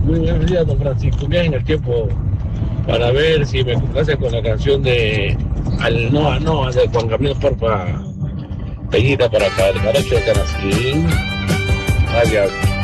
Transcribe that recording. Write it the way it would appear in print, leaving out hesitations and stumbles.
Muy buenos días, don Francisco. Viaje en el tiempo para ver si me complace con la canción de Al Noa Noa de Juan Gabriel Porfa, Peñita para acá, el Caracho de Canastín. Gracias.